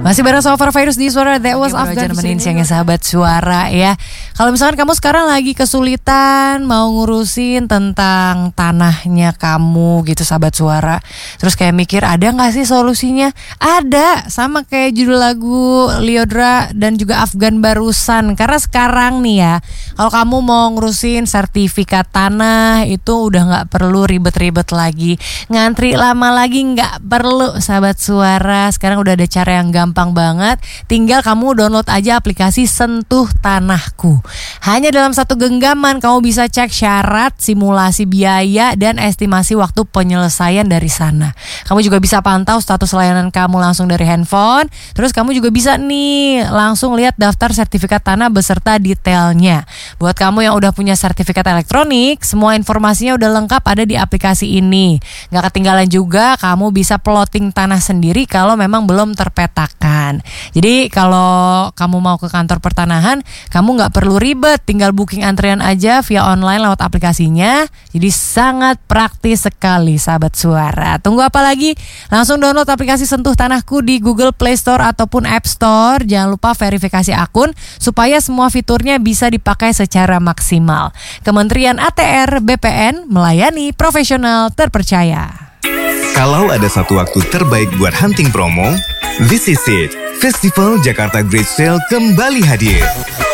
Masih bareng sama Virus di Suara That Was Afgan nemenin siangnya sahabat suara ya. Kalau misalkan kamu sekarang lagi kesulitan mau ngurusin tentang tanahnya kamu gitu sahabat suara, terus kayak mikir ada gak sih solusinya? Ada, sama kayak judul lagu Lyodra dan juga Afgan barusan. Karena sekarang nih ya, kalau kamu mau ngurusin sertifikat tanah itu udah gak perlu ribet-ribet lagi, ngantri lama lagi gak perlu sahabat suara. Sekarang udah ada cara yang gampang banget, tinggal kamu download aja aplikasi Sentuh Tanahku. Hanya dalam satu genggaman kamu bisa cek syarat, simulasi biaya, dan estimasi waktu penyelesaian dari sana. Kamu juga bisa pantau status layanan kamu langsung dari handphone. Terus kamu juga bisa nih langsung lihat daftar sertifikat tanah beserta detailnya. Buat kamu yang udah punya sertifikat elektronik, semua informasinya udah lengkap ada di aplikasi ini. Gak ketinggalan juga kamu bisa plotting tanah sendiri kalau memang belum terpetakan. Jadi kalau kamu mau ke kantor pertanahan, kamu gak perlu ribet, tinggal booking antrian aja via online lewat aplikasinya. Jadi sangat praktis sekali sahabat suara. Tunggu apa lagi? Langsung download aplikasi Sentuh Tanahku di Google Play Store ataupun App Store. Jangan lupa verifikasi akun supaya semua fiturnya bisa dipakai secara maksimal. Kementerian ATR BPN melayani profesional terpercaya. Kalau ada satu waktu terbaik buat hunting promo, this is it. Festival Jakarta Great Sale kembali hadir.